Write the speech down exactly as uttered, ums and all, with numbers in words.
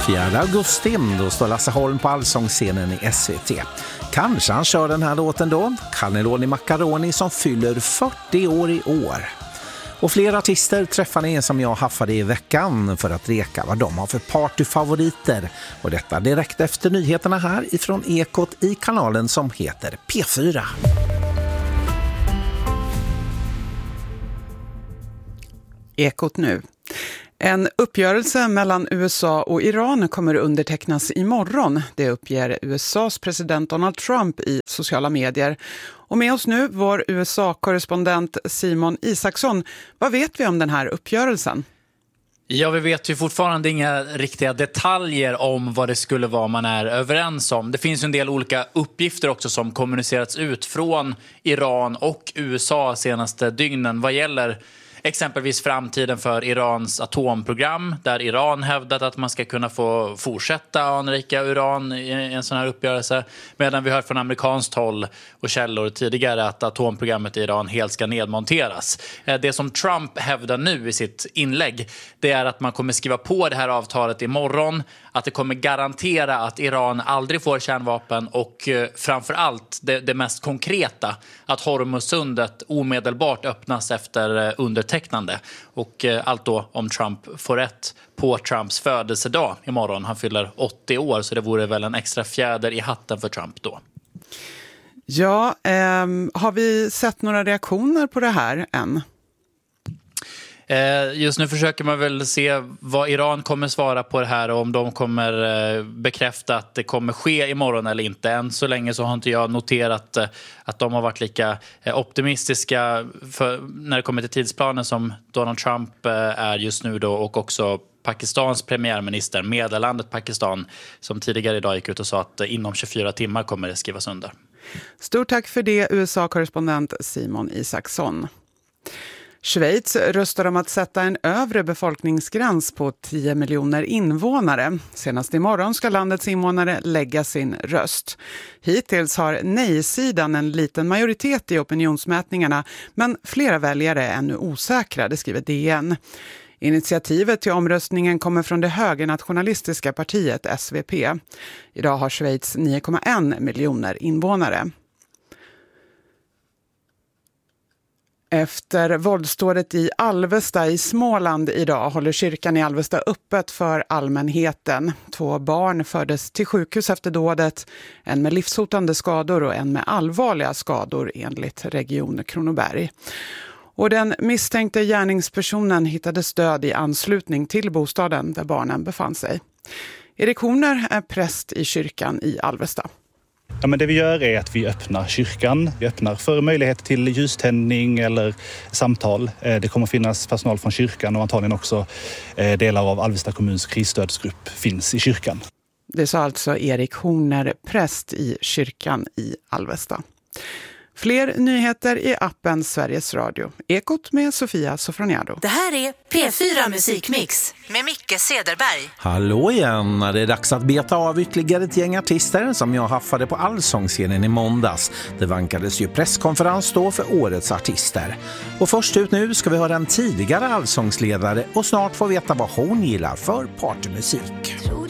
fjärde augusti, då står Lasse Holm på allsångsscenen i S V T. Kanske han kör den här låten då, Cannelloni Macaroni, som fyller fyrtio år i år. Och flera artister träffar ni som jag haffade i veckan för att reka vad de har för partyfavoriter. Och detta direkt efter nyheterna här ifrån Ekot i kanalen som heter P fyra. Ekot nu. En uppgörelse mellan U S A och Iran kommer undertecknas imorgon. Det uppger U S A:s president Donald Trump i sociala medier. Och med oss nu vår U S A-korrespondent Simon Isaksson. Vad vet vi om den här uppgörelsen? Ja, vi vet ju fortfarande inga riktiga detaljer om vad det skulle vara man är överens om. Det finns en del olika uppgifter också som kommunicerats ut från Iran och U S A senaste dygnen vad gäller exempelvis framtiden för Irans atomprogram, där Iran hävdat att man ska kunna få fortsätta anrika uran i en sån här uppgörelse, medan vi hör från amerikanskt håll och källor tidigare att atomprogrammet i Iran helt ska nedmonteras. Det som Trump hävdar nu i sitt inlägg, det är att man kommer skriva på det här avtalet imorgon, att det kommer garantera att Iran aldrig får kärnvapen och framförallt det, det mest konkreta, att Hormuzsundet omedelbart öppnas efter undertecknande. Och allt då om Trump får rätt på Trumps födelsedag imorgon. Han fyller åttio år, så det vore väl en extra fjäder i hatten för Trump då. Ja, eh, har vi sett några reaktioner på det här än? Just nu försöker man väl se vad Iran kommer svara på det här och om de kommer bekräfta att det kommer ske imorgon eller inte. Än så länge så har inte jag noterat att de har varit lika optimistiska för när det kommer till tidsplanen som Donald Trump är just nu då, och också Pakistans premiärminister, meddelandet Pakistan, som tidigare idag gick ut och sa att inom tjugofyra timmar kommer det skrivas under. Stort tack för det, U S A-korrespondent Simon Isaksson. Schweiz röstar om att sätta en övre befolkningsgräns på tio miljoner invånare. Senast imorgon ska landets invånare lägga sin röst. Hittills har nej-sidan en liten majoritet i opinionsmätningarna, men flera väljare är ännu osäkra, det skriver D N. Initiativet till omröstningen kommer från det högernationalistiska partiet S V P. Idag har Schweiz nio komma en miljoner invånare. Efter våldsdådet i Alvesta i Småland idag håller kyrkan i Alvesta öppet för allmänheten. Två barn fördes till sjukhus efter dådet, en med livshotande skador och en med allvarliga skador enligt Region Kronoberg. Och den misstänkte gärningspersonen hittades död i anslutning till bostaden där barnen befann sig. Erik Horner är präst i kyrkan i Alvesta. Ja, men det vi gör är att vi öppnar kyrkan. Vi öppnar för möjlighet till ljuständning eller samtal. Det kommer finnas personal från kyrkan och antagligen också delar av Alvesta kommuns krisstödsgrupp finns i kyrkan. Det sa alltså Erik Horner, präst i kyrkan i Alvesta. Fler nyheter i appen Sveriges Radio. Ekot med Sofia Sofroniado. Det här är P fyra Musikmix med Micke Sederberg. Hallå igen, det är dags att beta av ytterligare ett gäng artister som jag haffade på allsångsscenen i måndags. Det vankades ju presskonferens då för årets artister. Och först ut nu ska vi höra en tidigare allsångsledare och snart få veta vad hon gillar för partymusik. Tror